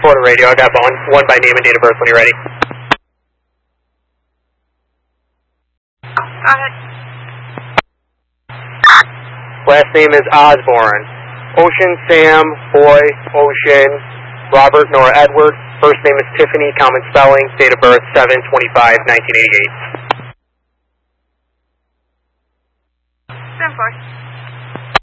Florida radio, I got one by name and date of birth when you're ready. Go ahead. Last name is Osborne. Ocean, Sam, Boy, Ocean, Robert, Nora, Edward. First name is Tiffany, common spelling, date of birth 7/25/1988. 10-4.